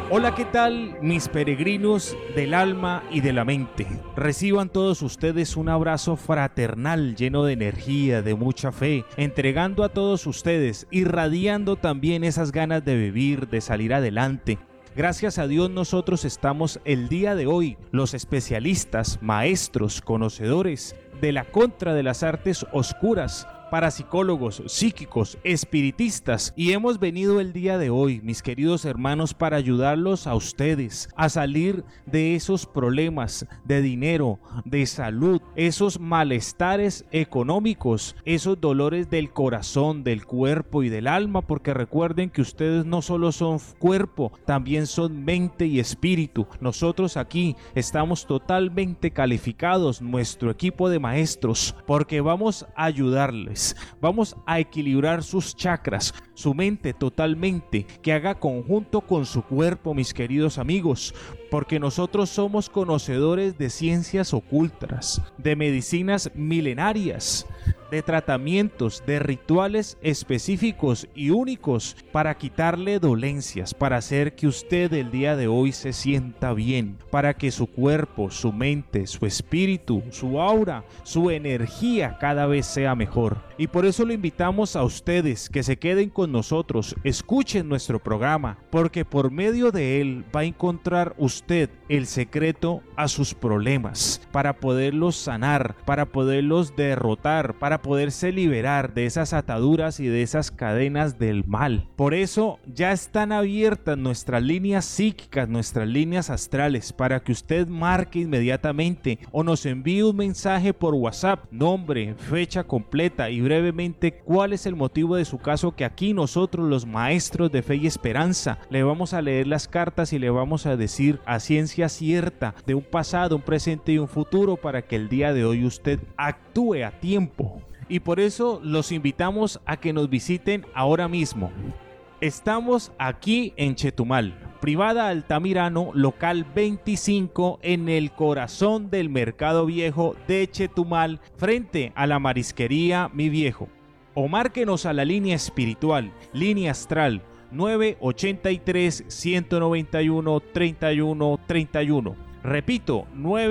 Hola, ¿qué tal mis peregrinos del alma y de la mente? Reciban todos ustedes un abrazo fraternal lleno de energía, de mucha fe, entregando a todos ustedes, irradiando también esas ganas de vivir, de salir adelante. Gracias a Dios nosotros estamos el día de hoy, los especialistas, maestros, conocedores de la contra de las artes oscuras, parapsicólogos, psíquicos, espiritistas, y hemos venido el día de hoy, mis queridos hermanos, para ayudarlos a ustedes a salir de esos problemas de dinero, de salud, esos malestares económicos, esos dolores del corazón, del cuerpo y del alma, porque recuerden que ustedes no solo son cuerpo, también son mente y espíritu. Nosotros aquí estamos totalmente calificados, nuestro equipo de maestros, porque vamos a ayudarles. Vamos a equilibrar sus chakras, su mente totalmente, que haga conjunto con su cuerpo, mis queridos amigos, porque nosotros somos conocedores de ciencias ocultas, de medicinas milenarias, de tratamientos, de rituales específicos y únicos para quitarle dolencias, para hacer que usted el día de hoy se sienta bien, para que su cuerpo, su mente, su espíritu, su aura, su energía cada vez sea mejor. Y por eso lo invitamos a ustedes que se queden con nosotros, escuchen nuestro programa, porque por medio de él va a encontrar usted el secreto a sus problemas, para poderlos sanar, para poderlos derrotar, para poderse liberar de esas ataduras y de esas cadenas del mal. Por eso ya están abiertas nuestras líneas psíquicas, nuestras líneas astrales, para que usted marque inmediatamente o nos envíe un mensaje por WhatsApp, nombre, fecha completa y brevemente cuál es el motivo de su caso, que aquí nosotros, los maestros de fe y esperanza, le vamos a leer las cartas y le vamos a decir a ciencia cierta de un pasado, un presente y un futuro, para que el día de hoy usted actúe a tiempo. Y por eso los invitamos a que nos visiten ahora mismo. Estamos aquí en Chetumal, Privada Altamirano, local 25, en el corazón del Mercado Viejo de Chetumal, frente a la marisquería Mi Viejo. O márquenos a la línea espiritual, línea astral, 983-191-3131. Repito,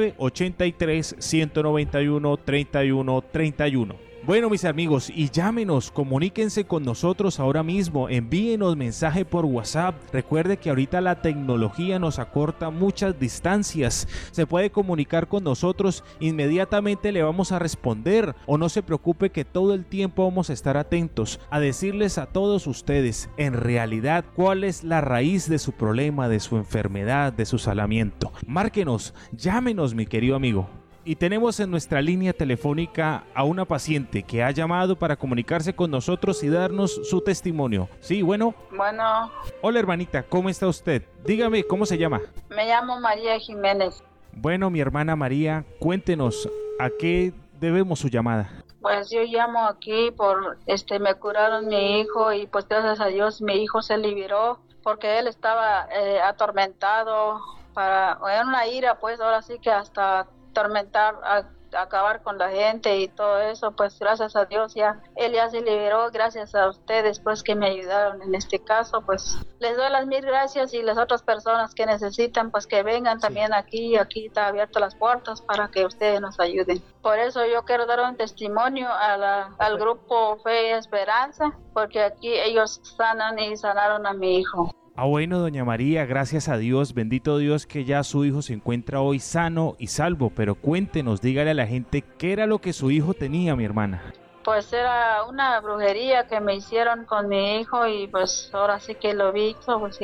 983-191-3131. Bueno, mis amigos, y llámenos, comuníquense con nosotros ahora mismo, envíenos mensaje por WhatsApp. Recuerde que ahorita la tecnología nos acorta muchas distancias. Se puede comunicar con nosotros, inmediatamente le vamos a responder, o no se preocupe que todo el tiempo vamos a estar atentos a decirles a todos ustedes, en realidad, cuál es la raíz de su problema, de su enfermedad, de su salamiento. Márquenos, llámenos, mi querido amigo. Y tenemos en nuestra línea telefónica a una paciente que ha llamado para comunicarse con nosotros y darnos su testimonio. Sí, bueno. Bueno. Hola, hermanita, ¿cómo está usted? Dígame, ¿cómo se llama? Me llamo María Jiménez. Bueno, mi hermana María, cuéntenos, ¿a qué debemos su llamada? Pues yo llamo aquí por, me curaron mi hijo y pues gracias a Dios mi hijo se liberó porque él estaba atormentado en una ira, pues ahora sí que hasta atormentar, acabar con la gente y todo eso, pues gracias a Dios él ya se liberó, gracias a ustedes pues que me ayudaron en este caso, pues les doy las mil gracias, y las otras personas que necesitan pues que vengan también aquí está abiertas las puertas para que ustedes nos ayuden. Por eso yo quiero dar un testimonio al grupo Fe y Esperanza, porque aquí ellos sanan y sanaron a mi hijo. Bueno, doña María, gracias a Dios, bendito Dios que ya su hijo se encuentra hoy sano y salvo, pero cuéntenos, dígale a la gente qué era lo que su hijo tenía, mi hermana. Pues era una brujería que me hicieron con mi hijo y pues ahora sí que lo vi, pues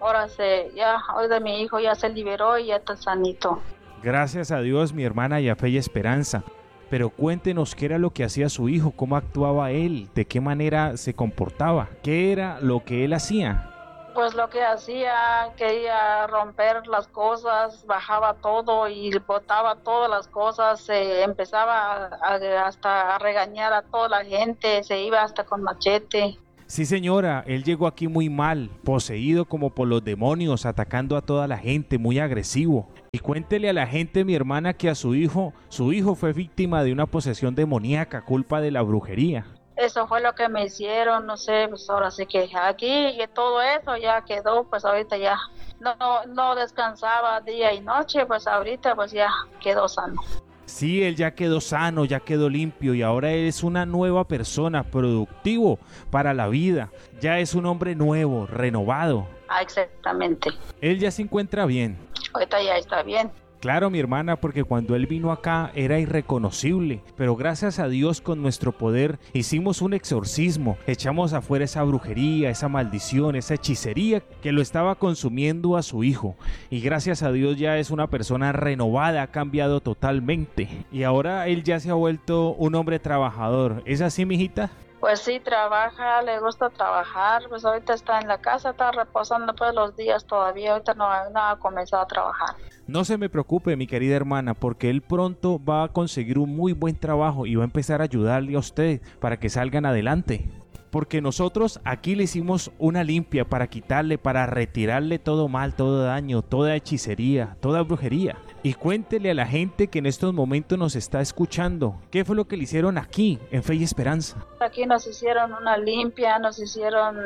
ahora mi hijo ya se liberó y ya está sanito. Gracias a Dios, mi hermana, y a fe y esperanza. Pero cuéntenos qué era lo que hacía su hijo, cómo actuaba él, de qué manera se comportaba, qué era lo que él hacía. Pues lo que hacía, quería romper las cosas, bajaba todo y botaba todas las cosas, empezaba hasta a regañar a toda la gente, se iba hasta con machete. Sí, señora, él llegó aquí muy mal, poseído como por los demonios, atacando a toda la gente, muy agresivo. Y cuéntele a la gente, mi hermana, que a su hijo fue víctima de una posesión demoníaca, culpa de la brujería. Eso fue lo que me hicieron, no sé, pues ahora sí que aquí y todo eso ya quedó, pues ahorita ya no descansaba día y noche, pues ahorita pues ya quedó sano. Sí, él ya quedó sano, ya quedó limpio y ahora él es una nueva persona, productivo para la vida. Ya es un hombre nuevo, renovado. Exactamente. Él ya se encuentra bien. Ahorita ya está bien. Claro, mi hermana, porque cuando él vino acá era irreconocible, pero gracias a Dios con nuestro poder hicimos un exorcismo, echamos afuera esa brujería, esa maldición, esa hechicería que lo estaba consumiendo a su hijo, y gracias a Dios ya es una persona renovada, ha cambiado totalmente, y ahora él ya se ha vuelto un hombre trabajador. ¿Es así, mijita? Pues sí, trabaja, le gusta trabajar, pues ahorita está en la casa, está reposando pues los días todavía, ahorita no ha comenzado a trabajar. No se me preocupe, mi querida hermana, porque él pronto va a conseguir un muy buen trabajo y va a empezar a ayudarle a usted para que salgan adelante. Porque nosotros aquí le hicimos una limpia para quitarle, para retirarle todo mal, todo daño, toda hechicería, toda brujería. Y cuéntele a la gente que en estos momentos nos está escuchando, ¿qué fue lo que le hicieron aquí en Fe y Esperanza? Aquí nos hicieron una limpia, nos hicieron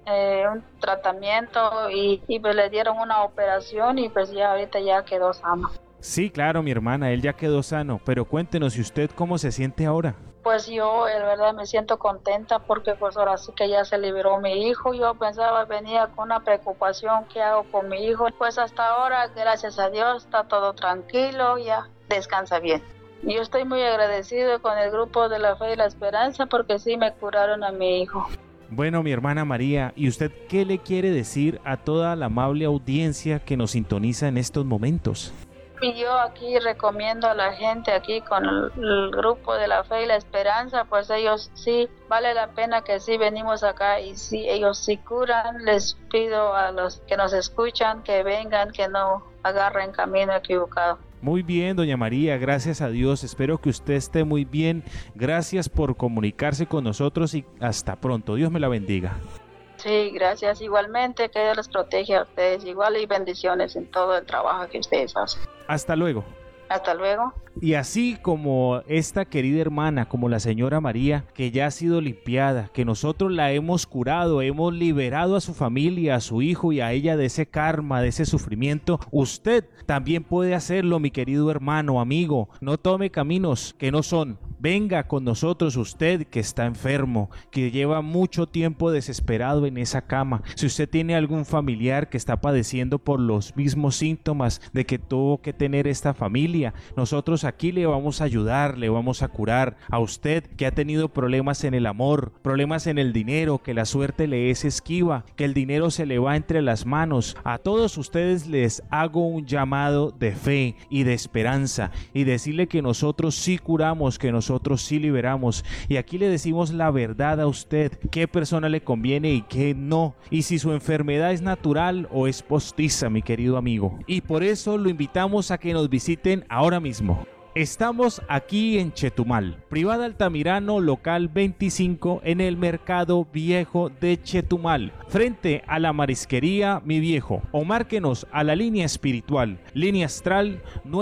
un tratamiento y pues le dieron una operación y pues ya ahorita ya quedó sano. Sí, claro, mi hermana, él ya quedó sano, pero cuéntenos, ¿y usted cómo se siente ahora? Pues yo, en verdad, me siento contenta porque pues ahora sí que ya se liberó mi hijo. Yo pensaba, venía con una preocupación, ¿qué hago con mi hijo? Pues hasta ahora, gracias a Dios, está todo tranquilo, ya descansa bien. Yo estoy muy agradecido con el grupo de la Fe y la Esperanza porque sí me curaron a mi hijo. Bueno, mi hermana María, ¿y usted qué le quiere decir a toda la amable audiencia que nos sintoniza en estos momentos? Y yo aquí recomiendo a la gente aquí con el grupo de la Fe y la Esperanza, pues ellos sí, vale la pena que sí venimos acá y sí, ellos sí curan. Les pido a los que nos escuchan que vengan, que no agarren camino equivocado. Muy bien, doña María, gracias a Dios, espero que usted esté muy bien. Gracias por comunicarse con nosotros y hasta pronto, Dios me la bendiga. Sí, gracias. Igualmente, que Dios les protege a ustedes. Igual y bendiciones en todo el trabajo que ustedes hacen. Hasta luego. Hasta luego. Y así como esta querida hermana, como la señora María, que ya ha sido limpiada, que nosotros la hemos curado, hemos liberado a su familia, a su hijo y a ella de ese karma, de ese sufrimiento, usted también puede hacerlo, mi querido hermano, amigo. No tome caminos que no son. Venga con nosotros usted que está enfermo, que lleva mucho tiempo desesperado en esa cama. Si usted tiene algún familiar que está padeciendo por los mismos síntomas de que tuvo que tener esta familia, nosotros aquí le vamos a ayudar, le vamos a curar. A usted que ha tenido problemas en el amor, problemas en el dinero, que la suerte le es esquiva, que el dinero se le va entre las manos, a todos ustedes les hago un llamado de fe y de esperanza y decirle que nosotros sí curamos, que nosotros sí liberamos, y aquí le decimos la verdad a usted, qué persona le conviene y qué no, y si su enfermedad es natural o es postiza, mi querido amigo. Y por eso lo invitamos a que nos visiten ahora mismo. Estamos aquí en Chetumal, Privada Altamirano, local 25, en el Mercado Viejo de Chetumal, frente a la marisquería Mi Viejo, o márquenos a la línea espiritual, línea astral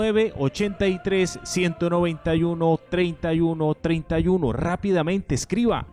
983-191-3131. Rápidamente escriba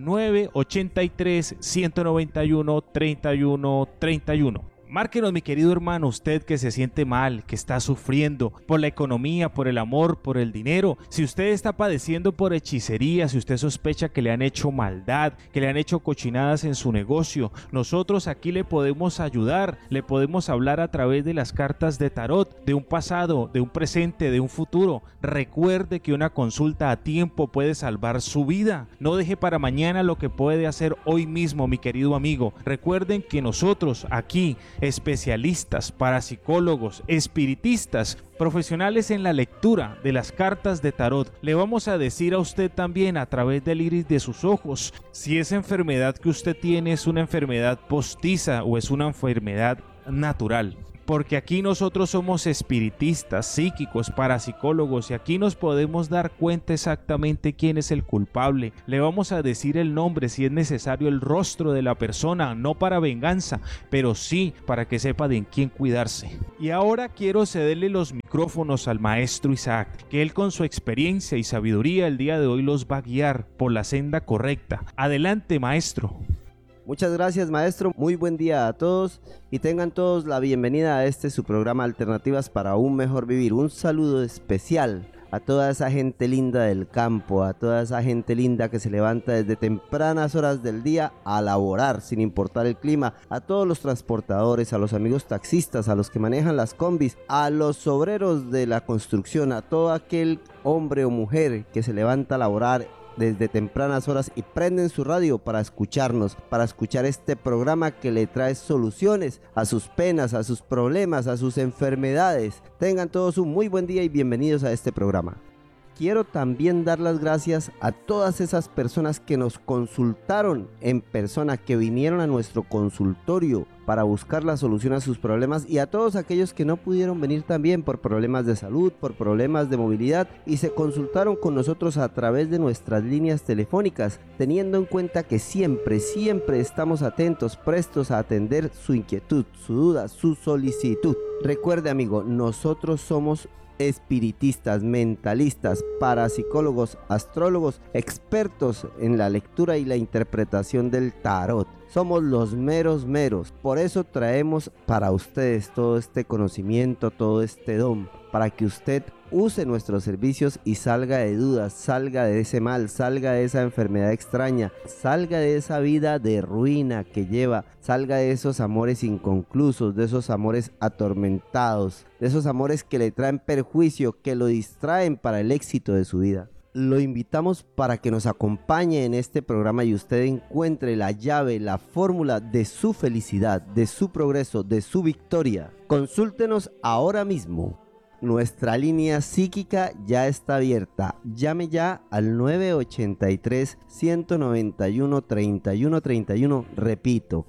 983-191-3131. Márquenos, mi querido hermano, usted que se siente mal, que está sufriendo por la economía, por el amor, por el dinero. Si usted está padeciendo por hechicería, si usted sospecha que le han hecho maldad, que le han hecho cochinadas en su negocio, nosotros aquí le podemos ayudar, le podemos hablar a través de las cartas de tarot, de un pasado, de un presente, de un futuro. Recuerde que una consulta a tiempo puede salvar su vida. No deje para mañana lo que puede hacer hoy mismo, mi querido amigo. Recuerden que nosotros aquí, especialistas, parapsicólogos, espiritistas, profesionales en la lectura de las cartas de tarot, le vamos a decir a usted también a través del iris de sus ojos si esa enfermedad que usted tiene es una enfermedad postiza o es una enfermedad natural. Porque aquí nosotros somos espiritistas, psíquicos, parapsicólogos, y aquí nos podemos dar cuenta exactamente quién es el culpable. Le vamos a decir el nombre, si es necesario el rostro de la persona, no para venganza, pero sí para que sepa de en quién cuidarse. Y ahora quiero cederle los micrófonos al maestro Isaac, que él con su experiencia y sabiduría el día de hoy los va a guiar por la senda correcta. Adelante, maestro. Muchas gracias, maestro. Muy buen día a todos y tengan todos la bienvenida a su programa Alternativas para un Mejor Vivir. Un saludo especial a toda esa gente linda del campo, a toda esa gente linda que se levanta desde tempranas horas del día a laborar sin importar el clima, a todos los transportadores, a los amigos taxistas, a los que manejan las combis, a los obreros de la construcción, a todo aquel hombre o mujer que se levanta a laborar desde tempranas horas y prenden su radio para escucharnos, para escuchar este programa que le trae soluciones a sus penas, a sus problemas, a sus enfermedades. Tengan todos un muy buen día y bienvenidos a este programa. Quiero también dar las gracias a todas esas personas que nos consultaron en persona, que vinieron a nuestro consultorio para buscar la solución a sus problemas, y a todos aquellos que no pudieron venir también por problemas de salud, por problemas de movilidad, y se consultaron con nosotros a través de nuestras líneas telefónicas, teniendo en cuenta que siempre estamos atentos, prestos a atender su inquietud, su duda, su solicitud. Recuerde, amigo, nosotros somos espiritistas, mentalistas, parapsicólogos, astrólogos, expertos en la lectura y la interpretación del tarot. Somos los meros. Por eso traemos para ustedes todo este conocimiento, todo este don, para que usted use nuestros servicios y salga de dudas, salga de ese mal, salga de esa enfermedad extraña, salga de esa vida de ruina que lleva, salga de esos amores inconclusos, de esos amores atormentados, de esos amores que le traen perjuicio, que lo distraen para el éxito de su vida. Lo invitamos para que nos acompañe en este programa y usted encuentre la llave, la fórmula de su felicidad, de su progreso, de su victoria. Consúltenos ahora mismo. Nuestra línea psíquica ya está abierta. Llame ya al 983-191-3131. Repito,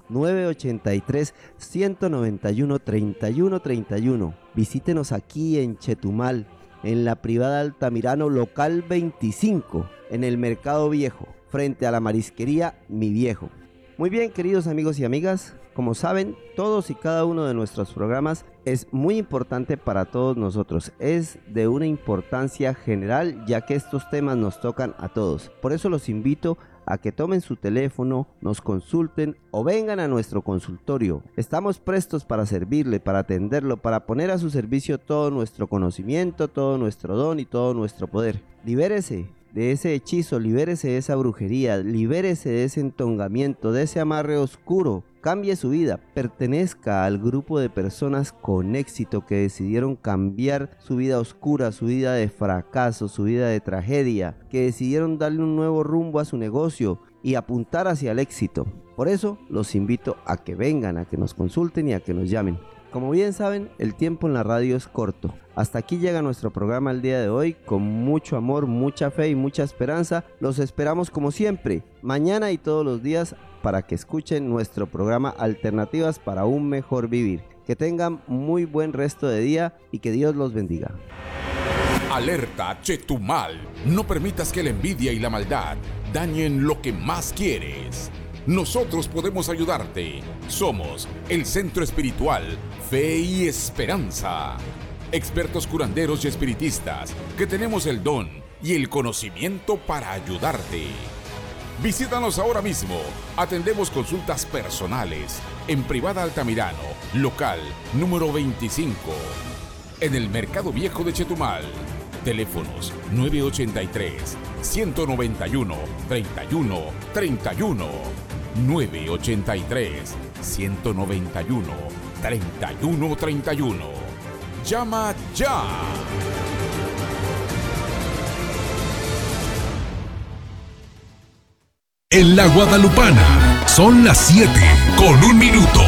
983-191-3131. Visítenos aquí en Chetumal, en la privada Altamirano, local 25, en el Mercado Viejo, frente a la marisquería Mi Viejo. Muy bien, queridos amigos y amigas, como saben, todos y cada uno de nuestros programas es muy importante para todos nosotros, es de una importancia general, ya que estos temas nos tocan a todos. Por eso los invito a que tomen su teléfono, nos consulten o vengan a nuestro consultorio. Estamos prestos para servirle, para atenderlo, para poner a su servicio todo nuestro conocimiento, todo nuestro don y todo nuestro poder. Libérese de ese hechizo, libérese de esa brujería, libérese de ese entongamiento, de ese amarre oscuro. Cambie su vida, pertenezca al grupo de personas con éxito que decidieron cambiar su vida oscura, su vida de fracaso, su vida de tragedia, que decidieron darle un nuevo rumbo a su negocio y apuntar hacia el éxito. Por eso los invito a que vengan, a que nos consulten y a que nos llamen. Como bien saben, el tiempo en la radio es corto. Hasta aquí llega nuestro programa el día de hoy, con mucho amor, mucha fe y mucha esperanza. Los esperamos como siempre, mañana y todos los días, para que escuchen nuestro programa Alternativas para un Mejor Vivir. Que tengan muy buen resto de día y que Dios los bendiga. Alerta Chetumal. No permitas que la envidia y la maldad dañen lo que más quieres. Nosotros podemos ayudarte. Somos el Centro Espiritual Fe y Esperanza. Expertos curanderos y espiritistas que tenemos el don y el conocimiento para ayudarte. Visítanos ahora mismo. Atendemos consultas personales en Privada Altamirano, local número 25, en el Mercado Viejo de Chetumal. Teléfonos 983-191-3131. 983-191-3131. ¡Llama ya! En la Guadalupana son las 7:01.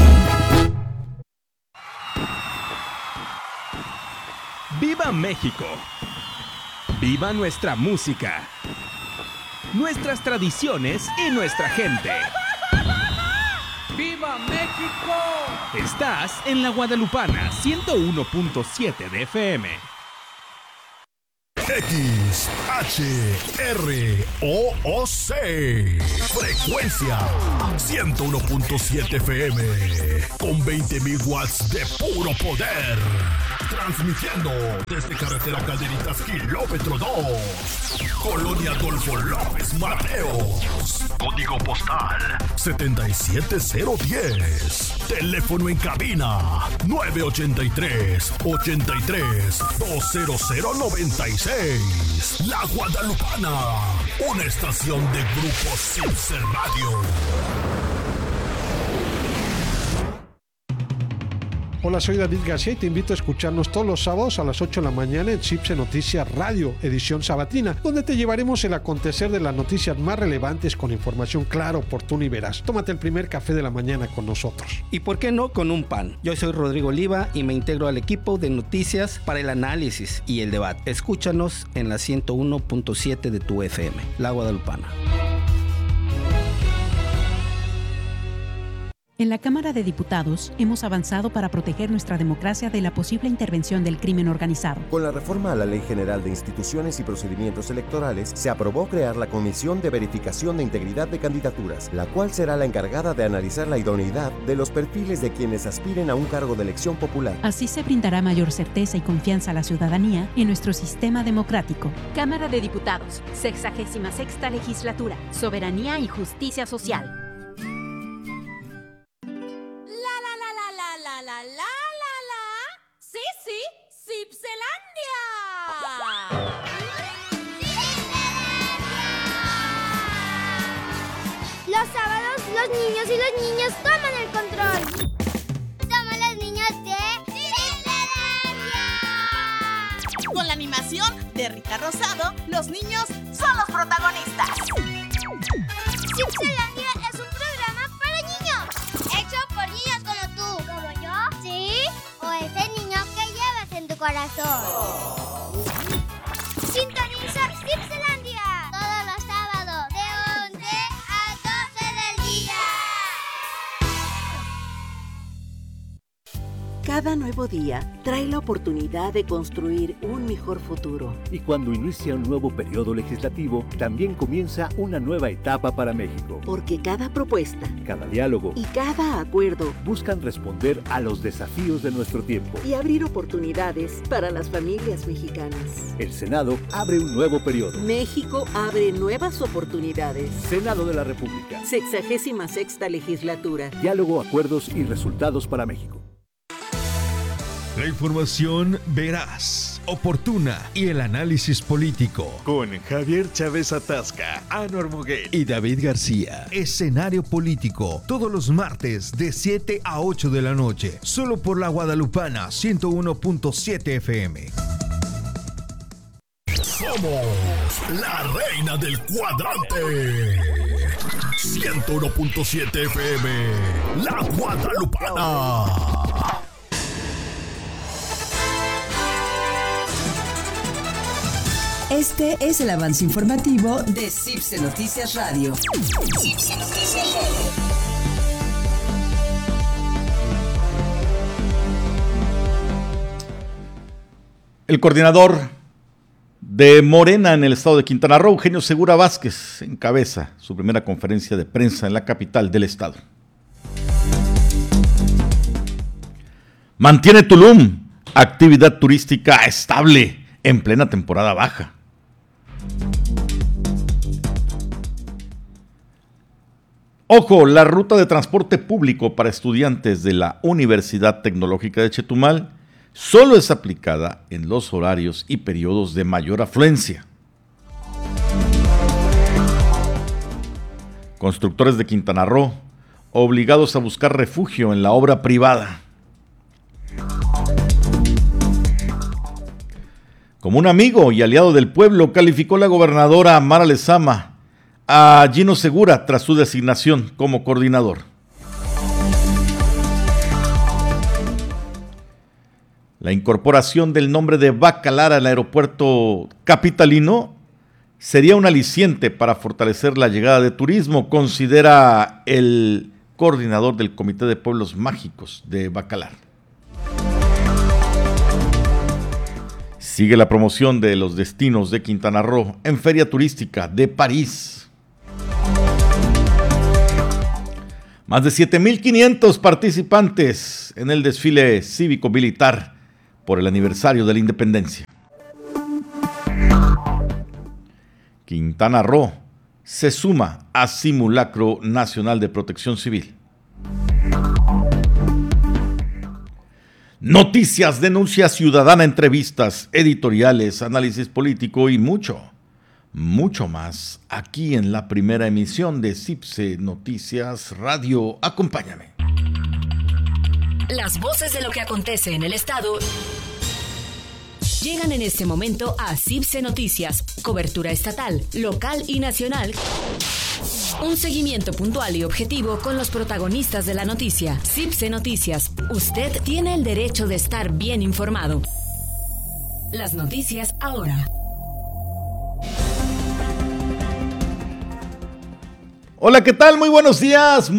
¡Viva México! ¡Viva nuestra música! Nuestras tradiciones y nuestra gente. ¡Viva México! Estás en la Guadalupana 101.7 de FM. X, H, R, O, O, C. Frecuencia 101.7 FM con 20.000 watts de puro poder. Transmitiendo desde carretera Calderitas, kilómetro 2. Colonia Adolfo López Mateos. Código postal 77010. Teléfono en cabina 983-83-20096. La Guadalupana, una estación de Grupo Cipse Radio. Hola, soy David García y te invito a escucharnos todos los sábados a las 8 de la mañana en Cipse Noticias Radio, edición sabatina, donde te llevaremos el acontecer de las noticias más relevantes con información clara, oportuna y veraz. Tómate el primer café de la mañana con nosotros. ¿Y por qué no con un pan? Yo soy Rodrigo Oliva y me integro al equipo de noticias para el análisis y el debate. Escúchanos en la 101.7 de tu FM, La Guadalupana. En la Cámara de Diputados hemos avanzado para proteger nuestra democracia de la posible intervención del crimen organizado. Con la reforma a la Ley General de Instituciones y Procedimientos Electorales, se aprobó crear la Comisión de Verificación de Integridad de Candidaturas, la cual será la encargada de analizar la idoneidad de los perfiles de quienes aspiren a un cargo de elección popular. Así se brindará mayor certeza y confianza a la ciudadanía en nuestro sistema democrático. Cámara de Diputados, 66ª Legislatura, Soberanía y Justicia Social. Sí, Cipselandia. Los sábados los niños y las niñas toman el control. Somos los niños de Cipselandia. Con la animación de Rita Rosado, los niños son los protagonistas. Cipselandia es un programa para niños, hecho por niños como tú. ¿Como yo? Sí. O ese niño que llevas en tu corazón. Sintoniza Cipselandia todos los sábados de 11 a 12 del día. Cada nuevo día trae la oportunidad de construir un mejor futuro. Y cuando inicia un nuevo periodo legislativo, también comienza una nueva etapa para México. Porque cada propuesta, cada diálogo y cada acuerdo buscan responder a los desafíos de nuestro tiempo y abrir oportunidades para las familias mexicanas. El Senado abre un nuevo periodo. México abre nuevas oportunidades. Senado de la República. 66ª Legislatura. Diálogo, acuerdos y resultados para México. La información veraz, oportuna y el análisis político. Con Javier Chávez Atasca, Anwar Moguel y David García. Escenario político, todos los martes de 7 a 8 de la noche. Solo por La Guadalupana 101.7 FM. Somos la reina del cuadrante. 101.7 FM. La Guadalupana. Este es el avance informativo de Cipse Noticias Radio. Cipse Noticias Radio. El coordinador de Morena en el estado de Quintana Roo, Eugenio Segura Vázquez, encabeza su primera conferencia de prensa en la capital del estado. Mantiene Tulum actividad turística estable en plena temporada baja. Ojo, la ruta de transporte público para estudiantes de la Universidad Tecnológica de Chetumal solo es aplicada en los horarios y periodos de mayor afluencia. Constructores de Quintana Roo, obligados a buscar refugio en la obra privada. Como un amigo y aliado del pueblo, calificó la gobernadora Mara Lezama a Gino Segura tras su designación como coordinador. La incorporación del nombre de Bacalar al aeropuerto capitalino sería un aliciente para fortalecer la llegada de turismo, considera el coordinador del Comité de Pueblos Mágicos de Bacalar. Sigue la promoción de los destinos de Quintana Roo en Feria Turística de París. Más de 7,500 participantes en el desfile cívico-militar por el aniversario de la independencia. Quintana Roo se suma a Simulacro Nacional de Protección Civil. Noticias, denuncia ciudadana, entrevistas, editoriales, análisis político y mucho más aquí en la primera emisión de CIPSE Noticias Radio. Acompáñame. Las voces de lo que acontece en el estado llegan en este momento a CIPSE Noticias, cobertura estatal, local y nacional. Un seguimiento puntual y objetivo con los protagonistas de la noticia. CIPSE Noticias. Usted tiene el derecho de estar bien informado. Las noticias ahora. Hola, ¿qué tal? Muy buenos días,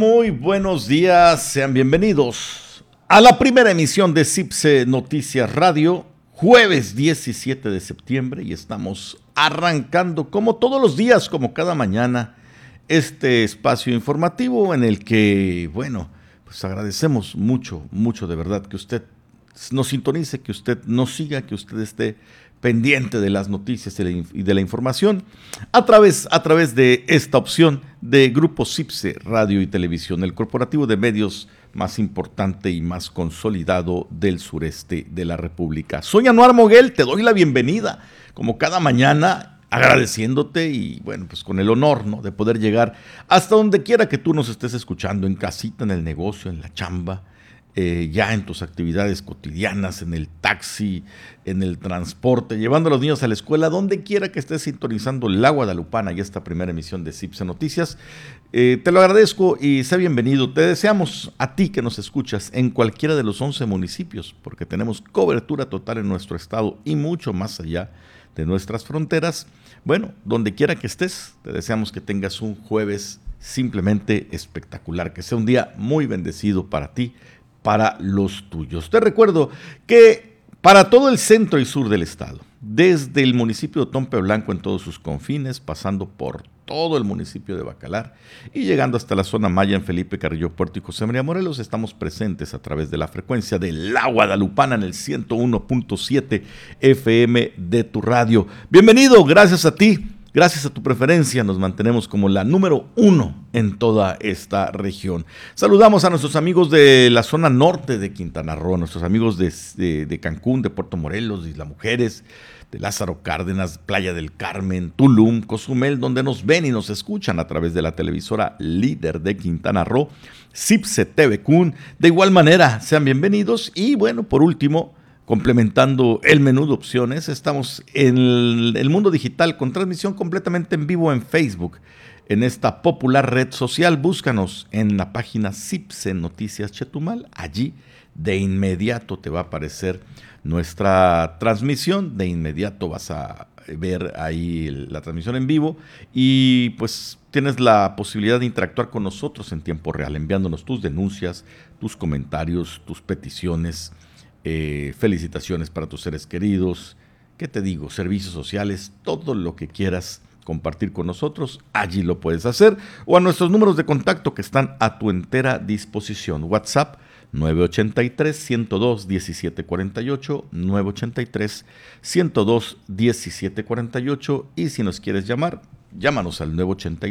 sean bienvenidos a la primera emisión de CIPSE Noticias Radio, jueves 17 de septiembre, y estamos arrancando como todos los días, como cada mañana, este espacio informativo en el que, pues agradecemos mucho de verdad que usted nos sintonice, que usted nos siga, que usted esté pendiente de las noticias y de la información a través de esta opción de Grupo CIPSE Radio y Televisión, el corporativo de medios más importante y más consolidado del sureste de la República. Soy Anuar Moguel, te doy la bienvenida, como cada mañana, agradeciéndote y pues con el honor, ¿no?, de poder llegar hasta donde quiera que tú nos estés escuchando, en casita, en el negocio, en la chamba, ya en tus actividades cotidianas, en el taxi, en el transporte, llevando a los niños a la escuela, donde quiera que estés sintonizando La Guadalupana y esta primera emisión de CIPSE Noticias. Te lo agradezco y sé bienvenido. Te deseamos a ti que nos escuchas en cualquiera de los 11 municipios, porque tenemos cobertura total en nuestro estado y mucho más allá de nuestras fronteras. Donde quiera que estés, te deseamos que tengas un jueves simplemente espectacular, que sea un día muy bendecido para ti, para los tuyos. Te recuerdo que para todo el centro y sur del estado, desde el municipio de Tompe Blanco en todos sus confines, pasando por todo el municipio de Bacalar y llegando hasta la zona maya en Felipe Carrillo Puerto y José María Morelos, estamos presentes a través de la frecuencia de La Guadalupana en el 101.7 FM de tu radio. Bienvenido, gracias a ti. Gracias a tu preferencia nos mantenemos como la número 1 en toda esta región. Saludamos a nuestros amigos de la zona norte de Quintana Roo, nuestros amigos de Cancún, de Puerto Morelos, de Isla Mujeres, de Lázaro Cárdenas, Playa del Carmen, Tulum, Cozumel, donde nos ven y nos escuchan a través de la televisora líder de Quintana Roo, CIPSE TVCUN. De igual manera, sean bienvenidos y por último, complementando el menú de opciones, estamos en el mundo digital con transmisión completamente en vivo en Facebook. En esta popular red social, búscanos en la página CIPSE Noticias Chetumal. Allí de inmediato te va a aparecer nuestra transmisión. De inmediato vas a ver ahí la transmisión en vivo y pues tienes la posibilidad de interactuar con nosotros en tiempo real, enviándonos tus denuncias, tus comentarios, tus peticiones. Felicitaciones para tus seres queridos, ¿qué te digo? Servicios sociales, todo lo que quieras compartir con nosotros, allí lo puedes hacer, o a nuestros números de contacto que están a tu entera disposición. WhatsApp 983-102-1748, 983-102-1748, y si nos quieres llamar, llámanos al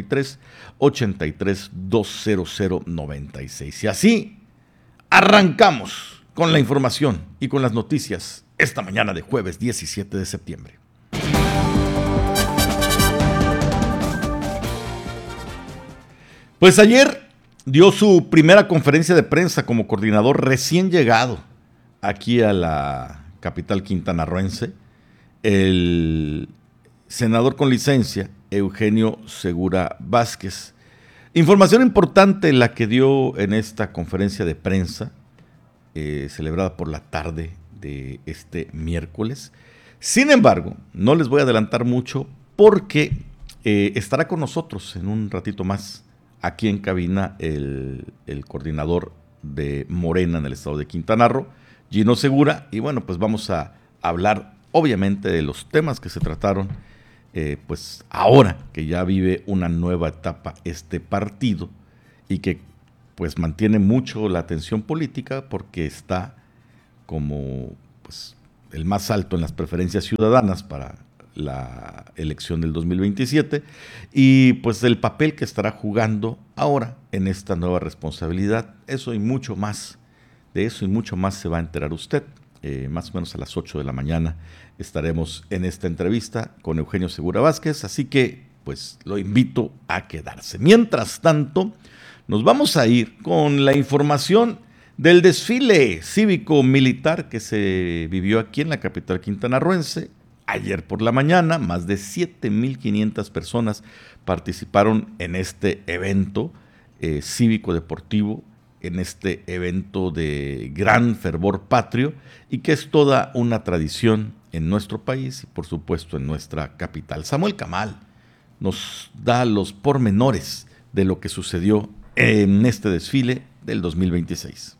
983-83-20096. Y así arrancamos con la información y con las noticias esta mañana de jueves 17 de septiembre. Pues ayer dio su primera conferencia de prensa como coordinador recién llegado aquí a la capital quintanarroense, el senador con licencia Eugenio Segura Vázquez. Información importante la que dio en esta conferencia de prensa, celebrada por la tarde de este miércoles. Sin embargo, no les voy a adelantar mucho porque estará con nosotros en un ratito más aquí en cabina el coordinador de Morena en el estado de Quintana Roo, Gino Segura, y bueno, pues vamos a hablar obviamente de los temas que se trataron, pues ahora que ya vive una nueva etapa este partido y que pues mantiene mucho la atención política porque está como pues el más alto en las preferencias ciudadanas para la elección del 2027 y pues el papel que estará jugando ahora en esta nueva responsabilidad. Eso y mucho más, de eso y mucho más se va a enterar usted. Más o menos a las 8 de la mañana estaremos en esta entrevista con Eugenio Segura Vázquez, así que pues lo invito a quedarse. Mientras tanto, nos vamos a ir con la información del desfile cívico-militar que se vivió aquí en la capital quintanarroense. Ayer por la mañana, más de 7,500 personas participaron en este evento cívico-deportivo, en este evento de gran fervor patrio y que es toda una tradición en nuestro país y por supuesto en nuestra capital. Samuel Camal nos da los pormenores de lo que sucedió en este desfile del 2026.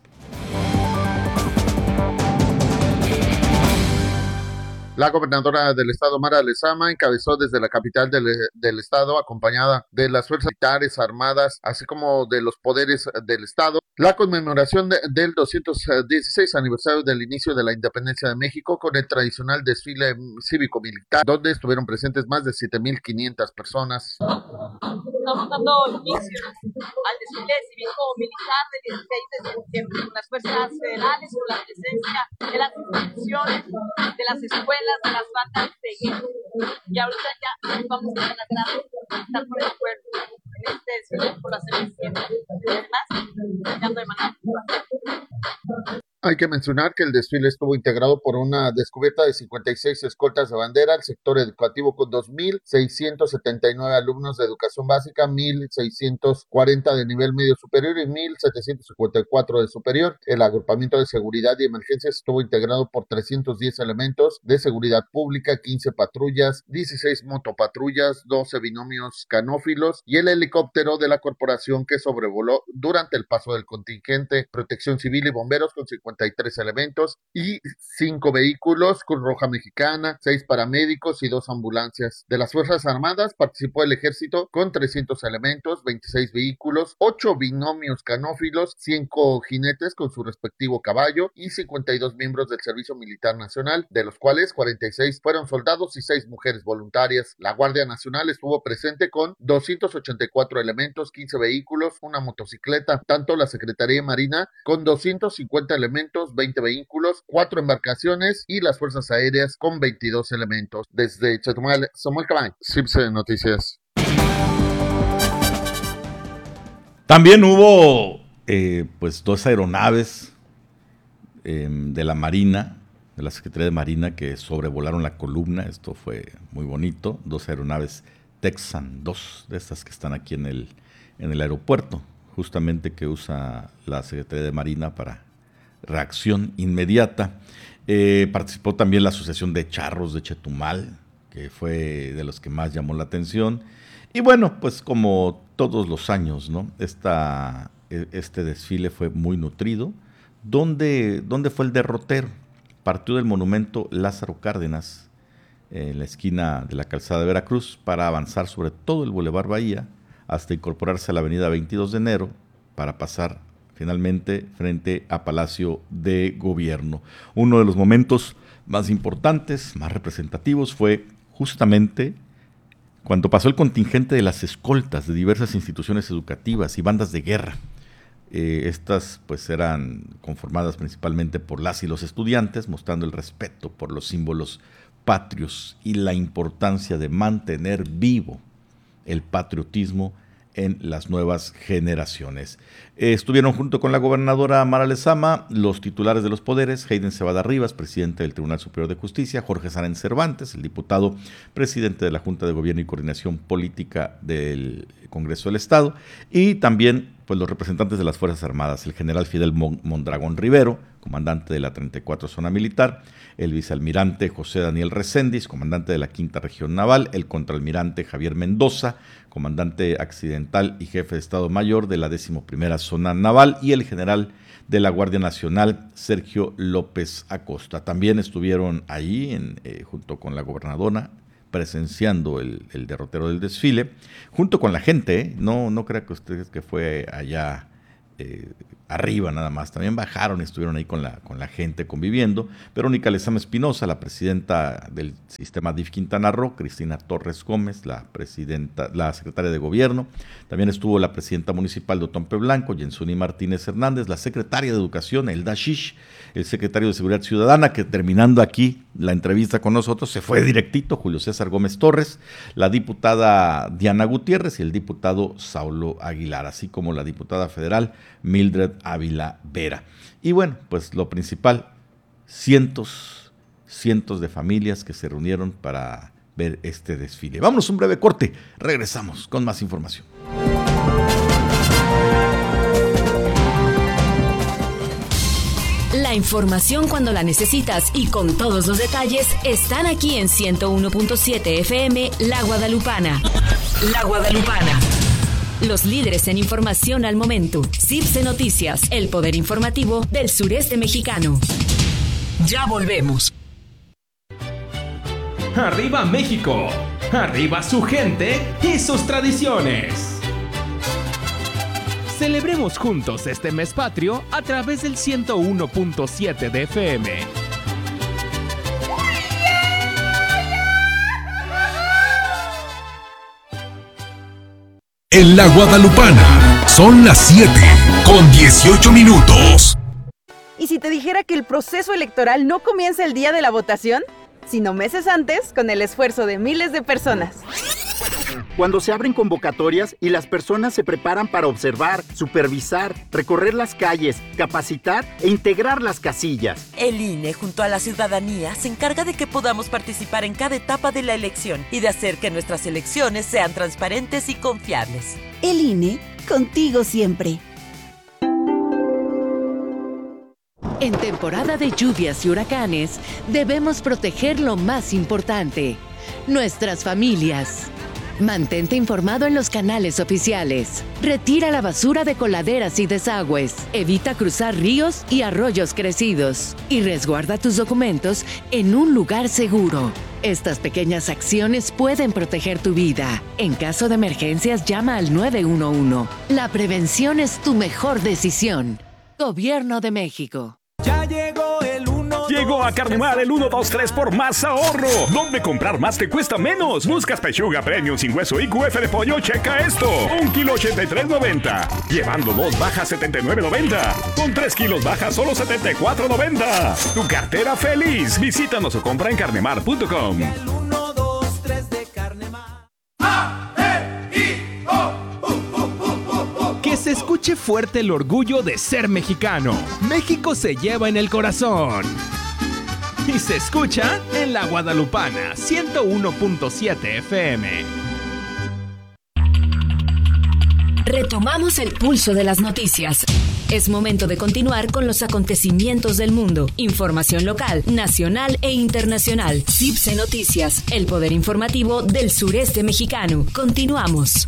La gobernadora del estado, Mara Lezama, encabezó desde la capital del estado, acompañada de las fuerzas militares armadas, así como de los poderes del estado, la conmemoración del 216 aniversario del inicio de la independencia de México con el tradicional desfile cívico-militar, donde estuvieron presentes más de 7,500 personas. Estamos dando inicio al desfile cívico-militar del 16 de septiembre con las fuerzas federales, con la presencia de las instituciones, de las escuelas, de las bandas de guerra. Y ahorita ya vamos a estar por el pueblo en este desfile por las elecciones. Además, apoyando de manera activa. Hay que mencionar que el desfile estuvo integrado por una descubierta de 56 escoltas de bandera, el sector educativo con 2,679 alumnos de educación básica, 1,640 de nivel medio superior y 1,754 de superior. El agrupamiento de seguridad y emergencias estuvo integrado por 310 elementos de seguridad pública, 15 patrullas, 16 motopatrullas, 12 binomios canófilos y el helicóptero de la corporación que sobrevoló durante el paso del contingente, protección civil y bomberos con 53 elementos y 5 vehículos, Cruz Roja Mexicana, 6 paramédicos y 2 ambulancias. De las Fuerzas Armadas participó el Ejército con 300 elementos, 26 vehículos, 8 binomios canófilos, 5 jinetes con su respectivo caballo y 52 miembros del Servicio Militar Nacional, de los cuales 46 fueron soldados y 6 mujeres voluntarias. La Guardia Nacional estuvo presente con 284 elementos, 15 vehículos, una motocicleta, tanto la Secretaría de Marina con 250 elementos, 20 vehículos, 4 embarcaciones y las Fuerzas Aéreas con 22 elementos. Desde Chetumal, Samuel Cabañ, CIPSE Noticias. También hubo pues 2 aeronaves de la Marina, de la Secretaría de Marina, que sobrevolaron la columna. Esto fue muy bonito. 2 aeronaves Texan 2, de estas que están aquí en el aeropuerto, justamente que usa la Secretaría de Marina para reacción inmediata. Participó también la Asociación de Charros de Chetumal, que fue de los que más llamó la atención. Y bueno, pues como todos los años, ¿no? Este desfile fue muy nutrido. ¿Dónde fue el derrotero? Partió del monumento Lázaro Cárdenas, en la esquina de la calzada de Veracruz, para avanzar sobre todo el Boulevard Bahía, hasta incorporarse a la avenida 22 de enero, para pasar finalmente frente a Palacio de Gobierno. Uno de los momentos más importantes, más representativos, fue justamente cuando pasó el contingente de las escoltas de diversas instituciones educativas y bandas de guerra. Estas pues eran conformadas principalmente por las y los estudiantes, mostrando el respeto por los símbolos patrios y la importancia de mantener vivo el patriotismo en las nuevas generaciones. Estuvieron junto con la gobernadora Mara Lezama los titulares de los poderes, Hayden Cebada Rivas, presidente del Tribunal Superior de Justicia, Jorge Sáenz Cervantes, el diputado presidente de la Junta de Gobierno y Coordinación Política del Congreso del Estado, y también pues los representantes de las Fuerzas Armadas, el general Fidel Mondragón Rivero, comandante de la 34 Zona Militar, el vicealmirante José Daniel Recendis, comandante de la 5ª Región Naval, el contraalmirante Javier Mendoza, comandante accidental y jefe de Estado Mayor de la 11ª Zona Naval, y el general de la Guardia Nacional, Sergio López Acosta. También estuvieron ahí, junto con la gobernadora, presenciando el derrotero del desfile, junto con la gente, no crea que ustedes que fue allá arriba nada más, también bajaron y estuvieron ahí con la gente conviviendo. Verónica Lezama Espinosa, la presidenta del sistema DIF Quintana Roo, Cristina Torres Gómez, la secretaria de Gobierno, también estuvo la presidenta municipal de Otompe Blanco, Yensuni Martínez Hernández, la secretaria de Educación, Elda Shish, el secretario de Seguridad Ciudadana, que terminando aquí la entrevista con nosotros se fue directito, Julio César Gómez Torres, la diputada Diana Gutiérrez y el diputado Saulo Aguilar, así como la diputada federal Mildred Ávila Vera. Y bueno, pues lo principal, cientos de familias que se reunieron para ver este desfile. Vámonos a un breve corte, regresamos con más información. La información cuando la necesitas y con todos los detalles están aquí en 101.7 FM La Guadalupana. La Guadalupana. Los líderes en información al momento. CIPSE Noticias, el poder informativo del sureste mexicano. Ya volvemos. ¡Arriba México! ¡Arriba su gente y sus tradiciones! Celebremos juntos este mes patrio a través del 101.7 de FM. En La Guadalupana son las 7:18. ¿Y si te dijera que el proceso electoral no comienza el día de la votación, sino meses antes, con el esfuerzo de miles de personas? Cuando se abren convocatorias y las personas se preparan para observar, supervisar, recorrer las calles, capacitar e integrar las casillas. El INE, junto a la ciudadanía, se encarga de que podamos participar en cada etapa de la elección y de hacer que nuestras elecciones sean transparentes y confiables. El INE, contigo siempre. En temporada de lluvias y huracanes, debemos proteger lo más importante, nuestras familias. Mantente informado en los canales oficiales. Retira la basura de coladeras y desagües. Evita cruzar ríos y arroyos crecidos. Y resguarda tus documentos en un lugar seguro. Estas pequeñas acciones pueden proteger tu vida. En caso de emergencias, llama al 911. La prevención es tu mejor decisión. Gobierno de México. Ya llegó el 1. Llegó a Carnemar el 1, 2, 3 por más ahorro. ¿Dónde comprar más te cuesta menos? Buscas pechuga premium sin hueso y QF de pollo, checa esto. 1 kilo 83.90. Llevando 2 baja 79.90. Con 3 kilos baja solo 74.90. Tu cartera feliz. Visítanos o compra en carnemar.com. El 1, 2, 3 de Carnemar. Que se escuche fuerte el orgullo de ser mexicano. México se lleva en el corazón. Y se escucha en La Guadalupana, 101.7 FM. Retomamos el pulso de las noticias. Es momento de continuar con los acontecimientos del mundo. Información local, nacional e internacional. CIPSE Noticias, el poder informativo del sureste mexicano. Continuamos.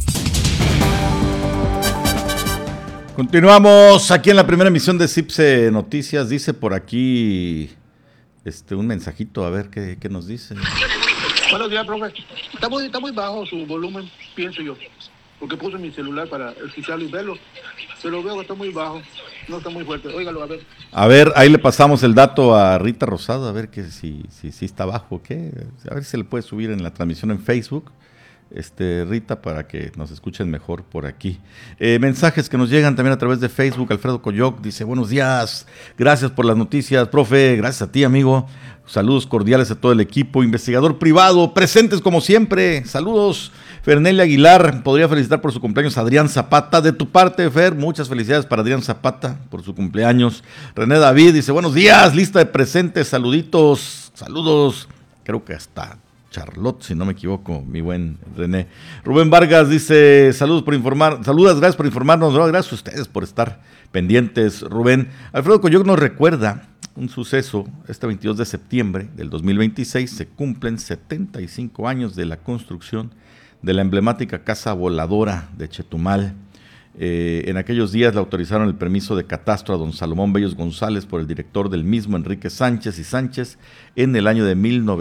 Continuamos aquí en la primera emisión de CIPSE Noticias. Dice por aquí un mensajito, a ver qué nos dice. Buenos días, profe. Está muy bajo su volumen, pienso yo, porque puse mi celular para escucharlo y verlo. Se lo veo que está muy bajo, no está muy fuerte. Óigalo, a ver. A ver, ahí le pasamos el dato a Rita Rosado, a ver que si está bajo o qué. A ver si se le puede subir en la transmisión en Facebook. Rita, para que nos escuchen mejor por aquí. Mensajes que nos llegan también a través de Facebook. Alfredo Coyoc dice: buenos días, gracias por las noticias, profe, gracias a ti, amigo. Saludos cordiales a todo el equipo. Investigador privado, presentes como siempre. Saludos. Fernelia Aguilar, podría felicitar por su cumpleaños a Adrián Zapata. De tu parte, Fer, muchas felicidades para Adrián Zapata por su cumpleaños. René David dice: buenos días, lista de presentes, saluditos, saludos. Creo que hasta Charlotte, si no me equivoco, mi buen René. Rubén Vargas dice, saludos por informar, saludas, gracias por informarnos, no, gracias a ustedes por estar pendientes, Rubén. Alfredo Coyoc nos recuerda un suceso, este 22 de septiembre del 2026 se cumplen 75 años de la construcción de la emblemática Casa Voladora de Chetumal. En aquellos días le autorizaron el permiso de catastro a don Salomón Bellos González por el director del mismo, Enrique Sánchez y Sánchez, en el año de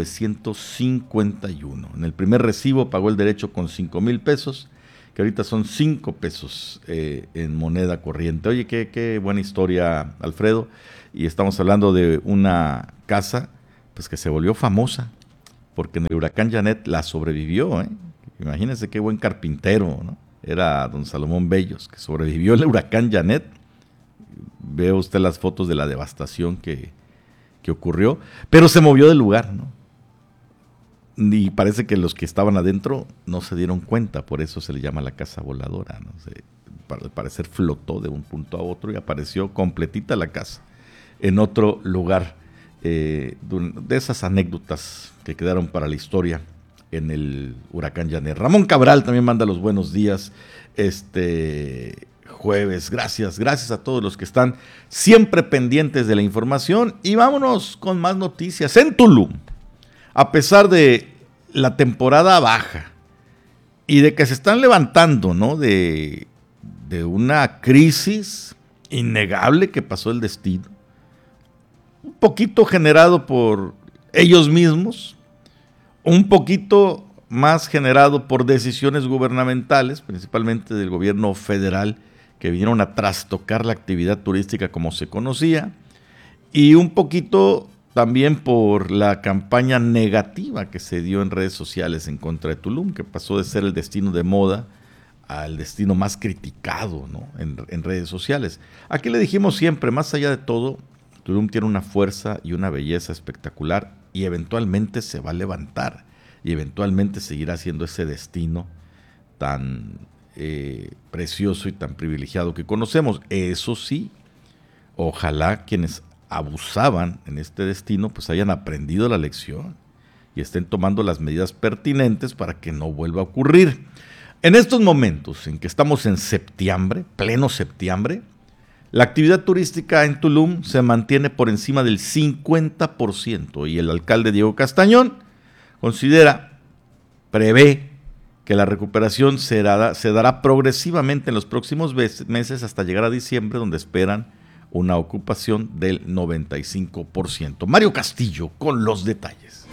1951. En el primer recibo pagó el derecho con 5,000 pesos, que ahorita son 5 pesos en moneda corriente. Oye, qué buena historia, Alfredo, y estamos hablando de una casa pues que se volvió famosa, porque en el huracán Janet la sobrevivió, Imagínense qué buen carpintero, ¿no? Era don Salomón Bellos, que sobrevivió el huracán Janet. Ve usted las fotos de la devastación que ocurrió, pero se movió del lugar, ¿no? Y parece que los que estaban adentro no se dieron cuenta, por eso se le llama la casa voladora, ¿no? Al parecer flotó de un punto a otro y apareció completita la casa en otro lugar. De esas anécdotas que quedaron para la historia en el huracán Janet. Ramón Cabral también manda los buenos días jueves. Gracias a todos los que están siempre pendientes de la información. Y vámonos con más noticias. En Tulum, a pesar de la temporada baja y de que se están levantando, ¿no?, de una crisis innegable que pasó el destino, un poquito generado por ellos mismos, un poquito más generado por decisiones gubernamentales, principalmente del gobierno federal, que vinieron a trastocar la actividad turística como se conocía, y un poquito también por la campaña negativa que se dio en redes sociales en contra de Tulum, que pasó de ser el destino de moda al destino más criticado, ¿no?, en redes sociales. Aquí le dijimos siempre, más allá de todo, Tulum tiene una fuerza y una belleza espectacular, y eventualmente se va a levantar y eventualmente seguirá siendo ese destino tan precioso y tan privilegiado que conocemos. Eso sí, ojalá quienes abusaban en este destino pues hayan aprendido la lección y estén tomando las medidas pertinentes para que no vuelva a ocurrir. En estos momentos en que estamos en septiembre, pleno septiembre, la actividad turística en Tulum se mantiene por encima del 50% y el alcalde Diego Castañón prevé que la recuperación se dará progresivamente en los próximos meses hasta llegar a diciembre, donde esperan una ocupación del 95%. Mario Castillo con los detalles.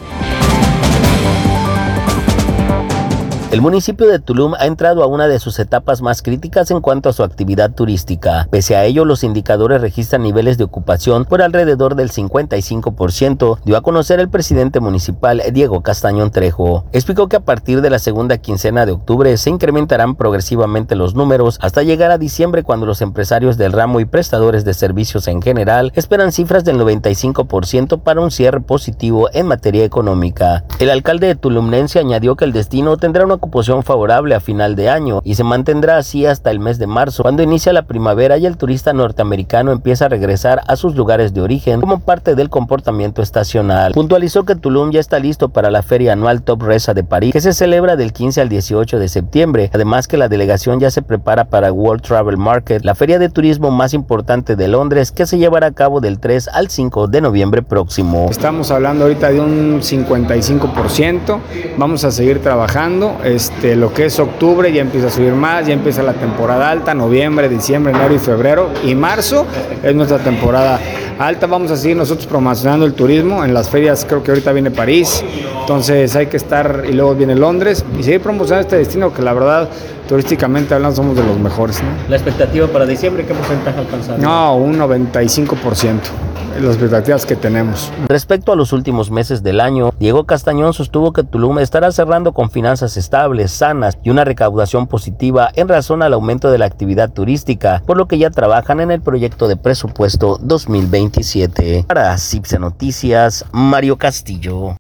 El municipio de Tulum ha entrado a una de sus etapas más críticas en cuanto a su actividad turística. Pese a ello, los indicadores registran niveles de ocupación por alrededor del 55%, dio a conocer el presidente municipal Diego Castañón Trejo. Explicó que a partir de la segunda quincena de octubre se incrementarán progresivamente los números hasta llegar a diciembre, cuando los empresarios del ramo y prestadores de servicios en general esperan cifras del 95% para un cierre positivo en materia económica. El alcalde de tulumnense añadió que el destino tendrá una ocupación favorable a final de año y se mantendrá así hasta el mes de marzo, cuando inicia la primavera y el turista norteamericano empieza a regresar a sus lugares de origen como parte del comportamiento estacional. Puntualizó que Tulum ya está listo para la feria anual Top Resa de París, que se celebra del 15 al 18 de septiembre, además que la delegación ya se prepara para World Travel Market, la feria de turismo más importante de Londres, que se llevará a cabo del 3 al 5 de noviembre próximo. Estamos hablando ahorita de un 55%, vamos a seguir trabajando. Lo que es octubre ya empieza a subir más, ya empieza la temporada alta, noviembre, diciembre, enero y febrero, y marzo es nuestra temporada alta. Vamos a seguir nosotros promocionando el turismo en las ferias. Creo que ahorita viene París, entonces hay que estar, y luego viene Londres, y seguir promocionando este destino que la verdad, turísticamente hablando, somos de los mejores, ¿no? ¿La expectativa para diciembre qué porcentaje alcanzar? No, un 95%. Las expectativas que tenemos. Respecto a los últimos meses del año, Diego Castañón sostuvo que Tulum estará cerrando con finanzas estables, sanas y una recaudación positiva en razón al aumento de la actividad turística, por lo que ya trabajan en el proyecto de presupuesto 2027. Para CIPSE Noticias, Mario Castillo.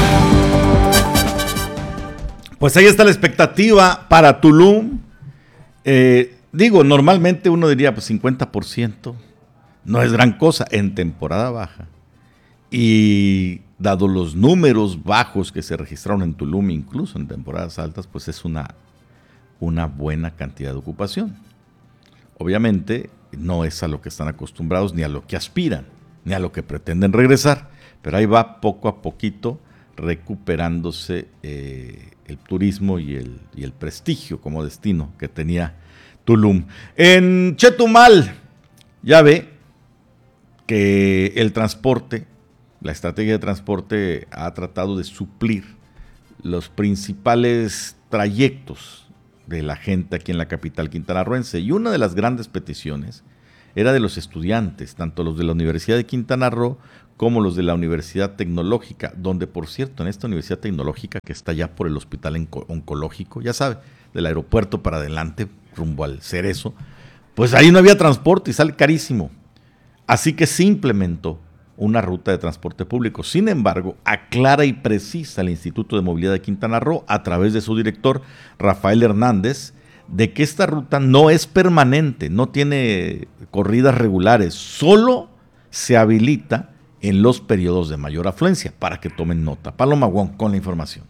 Pues ahí está la expectativa para Tulum. Normalmente uno diría pues 50%. No es gran cosa en temporada baja. Y dado los números bajos que se registraron en Tulum, incluso en temporadas altas, pues es una buena cantidad de ocupación. Obviamente no es a lo que están acostumbrados, ni a lo que aspiran, ni a lo que pretenden regresar, pero ahí va poco a poquito recuperándose el turismo y el prestigio como destino que tenía Tulum. En Chetumal, ya ve que el transporte, la estrategia de transporte ha tratado de suplir los principales trayectos de la gente aquí en la capital quintanarroense, y una de las grandes peticiones era de los estudiantes, tanto los de la Universidad de Quintana Roo como los de la Universidad Tecnológica, donde, por cierto, en esta Universidad Tecnológica, que está ya por el Hospital Oncológico, ya sabe, del aeropuerto para adelante, rumbo al Cerezo, pues ahí no había transporte y sale carísimo. Así que se implementó una ruta de transporte público. Sin embargo, aclara y precisa el Instituto de Movilidad de Quintana Roo, a través de su director, Rafael Hernández, de que esta ruta no es permanente, no tiene corridas regulares, solo se habilita en los periodos de mayor afluencia, para que tomen nota. Paloma Wong con la información.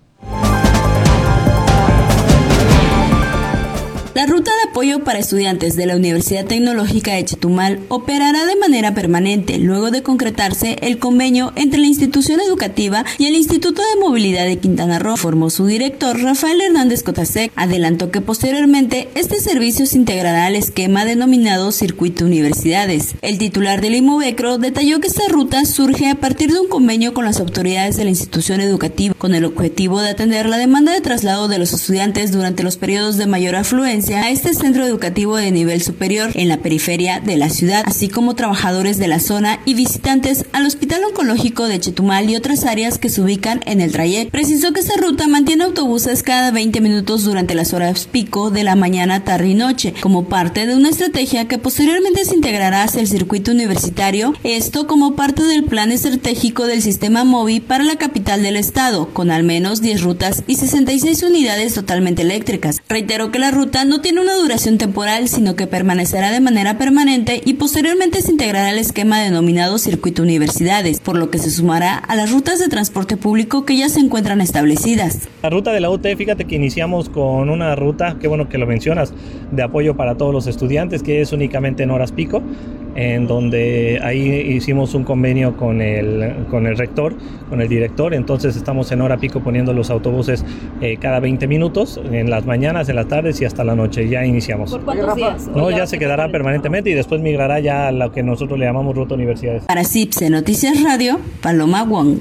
La ruta de apoyo para estudiantes de la Universidad Tecnológica de Chetumal operará de manera permanente luego de concretarse el convenio entre la institución educativa y el Instituto de Movilidad de Quintana Roo, informó su director Rafael Hernández Cotasec. Adelantó que posteriormente este servicio se integrará al esquema denominado Circuito Universidades. El titular del IMOVECRO detalló que esta ruta surge a partir de un convenio con las autoridades de la institución educativa, con el objetivo de atender la demanda de traslado de los estudiantes durante los periodos de mayor afluencia a este centro educativo de nivel superior en la periferia de la ciudad, así como trabajadores de la zona y visitantes al Hospital Oncológico de Chetumal y otras áreas que se ubican en el trayecto. Precisó que esta ruta mantiene autobuses cada 20 minutos durante las horas pico de la mañana, tarde y noche, como parte de una estrategia que posteriormente se integrará hacia el circuito universitario, esto como parte del plan estratégico del sistema MOVI para la capital del estado, con al menos 10 rutas y 66 unidades totalmente eléctricas. Reiteró que la ruta no tiene una duración temporal, sino que permanecerá de manera permanente y posteriormente se integrará al esquema denominado Circuito Universidades, por lo que se sumará a las rutas de transporte público que ya se encuentran establecidas. La ruta de la UT, fíjate que iniciamos con una ruta, qué bueno que lo mencionas, de apoyo para todos los estudiantes, que es únicamente en horas pico, en donde ahí hicimos un convenio con el rector, con el director. Entonces estamos en hora pico poniendo los autobuses cada 20 minutos, en las mañanas, en las tardes y hasta la noche. Ya iniciamos. ¿Por cuántos días? No, ya se quedará permanentemente y después migrará ya a lo que nosotros le llamamos Ruta Universidades. Para CIPSE Noticias Radio, Paloma Wong.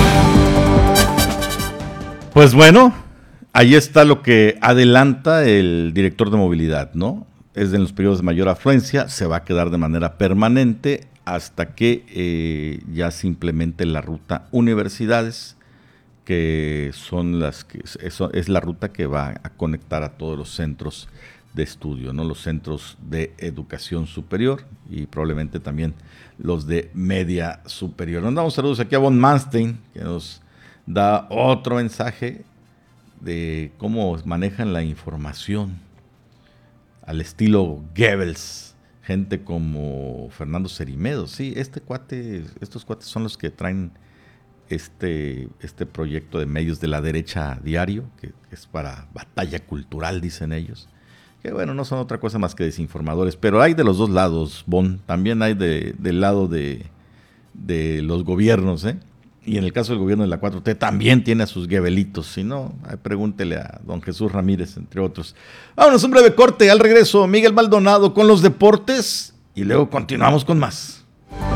Pues bueno, ahí está lo que adelanta el director de movilidad, ¿no? Es en los periodos de mayor afluencia, se va a quedar de manera permanente hasta que ya se implemente la ruta Universidades, que son es la ruta que va a conectar a todos los centros de estudio, ¿no? Los centros de educación superior y probablemente también los de media superior. Nos damos saludos aquí a Von Manstein, que nos da otro mensaje de cómo manejan la información al estilo Goebbels, gente como Fernando Cerimedo. Sí, estos cuates son los que traen este proyecto de medios de la derecha diario, que es para batalla cultural, dicen ellos, que bueno, no son otra cosa más que desinformadores, pero hay de los dos lados, Bon, también hay del lado de los gobiernos, y en el caso del gobierno de la 4T también tiene a sus Goebbelitos, si no, pregúntele a don Jesús Ramírez, entre otros. Vámonos, un breve corte, al regreso Miguel Maldonado con los deportes, y luego continuamos con más.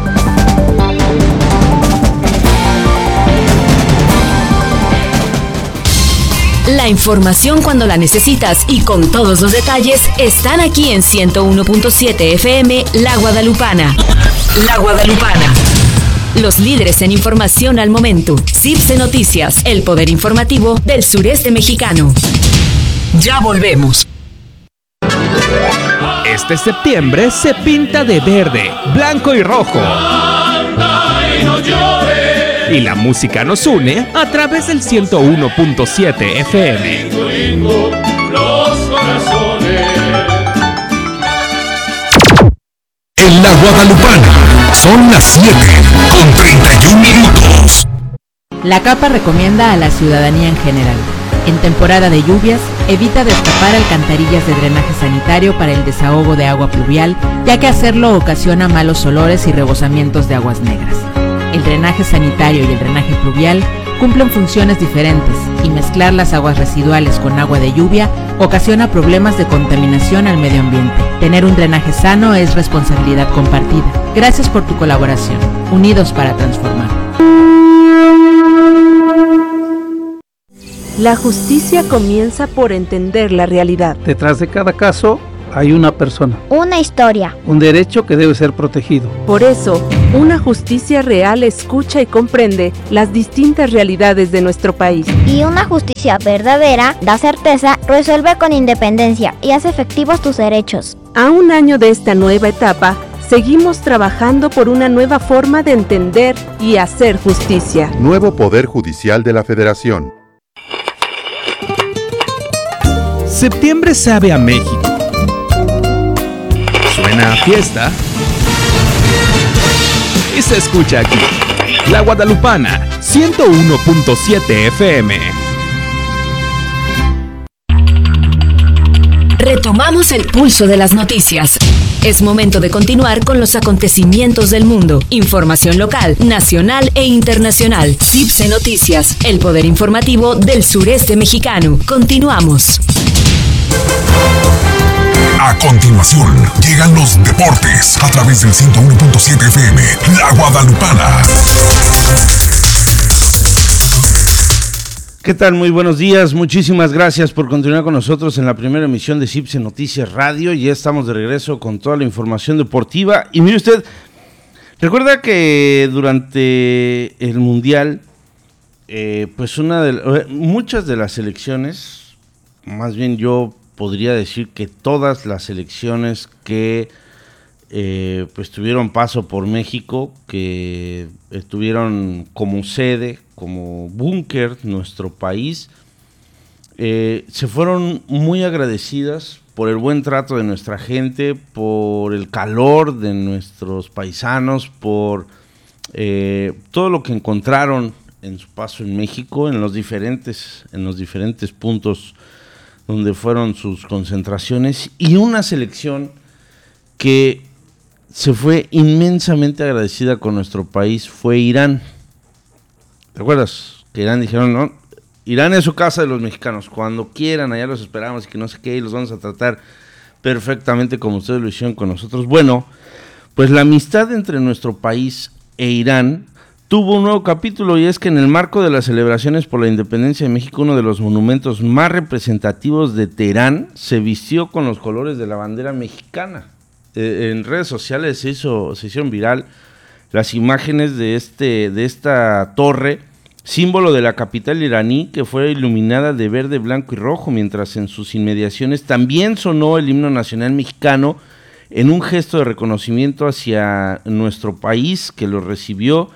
La información cuando la necesitas y con todos los detalles están aquí en 101.7 FM La Guadalupana. La Guadalupana. Los líderes en información al momento. CIPSE Noticias, el poder informativo del sureste mexicano. Ya volvemos. Este septiembre se pinta de verde, blanco y rojo. Y la música nos une a través del 101.7 FM. En La Guadalupana son las 7:31. La CAPA recomienda a la ciudadanía en general: en temporada de lluvias, evita destapar alcantarillas de drenaje sanitario para el desahogo de agua pluvial, ya que hacerlo ocasiona malos olores y rebosamientos de aguas negras. El drenaje sanitario y el drenaje pluvial cumplen funciones diferentes y mezclar las aguas residuales con agua de lluvia ocasiona problemas de contaminación al medio ambiente. Tener un drenaje sano es responsabilidad compartida. Gracias por tu colaboración. Unidos para transformar. La justicia comienza por entender la realidad. Detrás de cada caso hay una persona. Una historia. Un derecho que debe ser protegido. Por eso, una justicia real escucha y comprende las distintas realidades de nuestro país. Y una justicia verdadera da certeza, resuelve con independencia y hace efectivos tus derechos. A un año de esta nueva etapa, seguimos trabajando por una nueva forma de entender y hacer justicia. Nuevo Poder Judicial de la Federación. Septiembre sabe a México. Suena a fiesta. Y se escucha aquí. La Guadalupana, 101.7 FM. Retomamos el pulso de las noticias. Es momento de continuar con los acontecimientos del mundo. Información local, nacional e internacional. CIPSE Noticias, el poder informativo del sureste mexicano. Continuamos. A continuación, llegan los deportes a través del 101.7 FM, La Guadalupana. ¿Qué tal? Muy buenos días, muchísimas gracias por continuar con nosotros en la primera emisión de CIPSE Noticias Radio. Ya estamos de regreso con toda la información deportiva. Y mire usted, recuerda que durante el Mundial, pues muchas de las selecciones, más bien yo podría decir que todas las selecciones que pues tuvieron paso por México, que tuvieron como sede, como búnker nuestro país, se fueron muy agradecidas por el buen trato de nuestra gente, por el calor de nuestros paisanos, por todo lo que encontraron en su paso en México, en los diferentes puntos donde fueron sus concentraciones, y una selección que se fue inmensamente agradecida con nuestro país fue Irán. ¿Te acuerdas? Que Irán dijeron, no, Irán es su casa de los mexicanos, cuando quieran, allá los esperamos y que no sé qué, y los vamos a tratar perfectamente como ustedes lo hicieron con nosotros. Bueno, pues la amistad entre nuestro país e Irán tuvo un nuevo capítulo, y es que en el marco de las celebraciones por la independencia de México, uno de los monumentos más representativos de Teherán se vistió con los colores de la bandera mexicana. En redes sociales se hicieron viral las imágenes de esta torre, símbolo de la capital iraní, que fue iluminada de verde, blanco y rojo, mientras en sus inmediaciones también sonó el himno nacional mexicano en un gesto de reconocimiento hacia nuestro país que lo recibió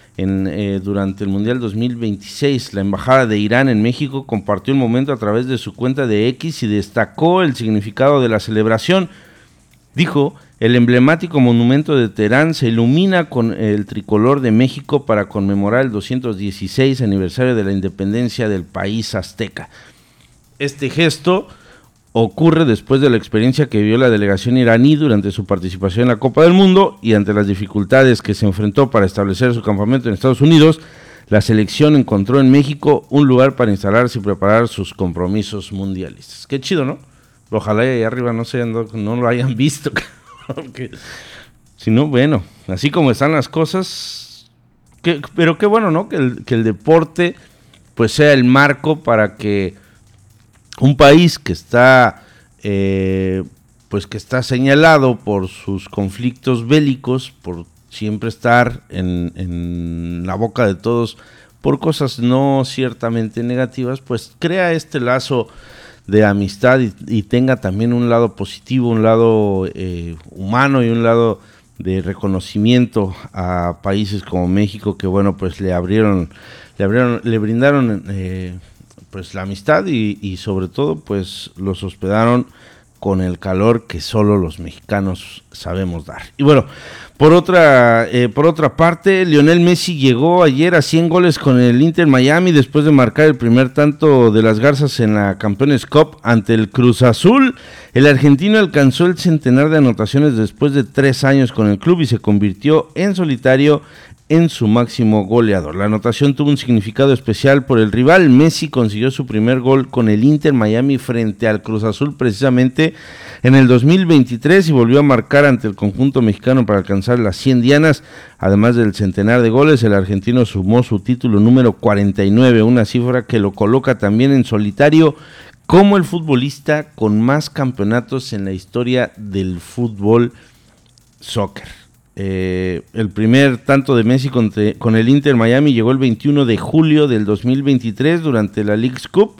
durante el Mundial 2026. La Embajada de Irán en México compartió el momento a través de su cuenta de X y destacó el significado de la celebración. Dijo, el emblemático monumento de Teherán se ilumina con el tricolor de México para conmemorar el 216 aniversario de la independencia del país azteca. Este gesto ocurre después de la experiencia que vivió la delegación iraní durante su participación en la Copa del Mundo, y ante las dificultades que se enfrentó para establecer su campamento en Estados Unidos, la selección encontró en México un lugar para instalarse y preparar sus compromisos mundialistas. Qué chido, ¿no? Ojalá ahí arriba no lo hayan visto, porque si no, bueno, así como están las cosas, pero qué bueno, ¿no? Que el deporte pues sea el marco para que un país que está señalado por sus conflictos bélicos, por siempre estar en la boca de todos por cosas no ciertamente negativas, pues crea este lazo de amistad y tenga también un lado positivo, un lado humano y un lado de reconocimiento a países como México, que bueno, pues le brindaron pues la amistad y sobre todo pues los hospedaron con el calor que solo los mexicanos sabemos dar. Y bueno, por otra parte, Lionel Messi llegó ayer a 100 goles con el Inter Miami después de marcar el primer tanto de las Garzas en la Campeones Cup ante el Cruz Azul. El argentino alcanzó el centenar de anotaciones después de 3 años con el club y se convirtió en solitario en su máximo goleador. La anotación tuvo un significado especial por el rival. Messi consiguió su primer gol con el Inter Miami frente al Cruz Azul precisamente en el 2023 y volvió a marcar ante el conjunto mexicano para alcanzar las 100 dianas. Además del centenar de goles, el argentino sumó su título número 49, una cifra que lo coloca también en solitario como el futbolista con más campeonatos en la historia del fútbol soccer. El primer tanto de Messi con el Inter Miami llegó el 21 de julio del 2023 durante la Leagues Cup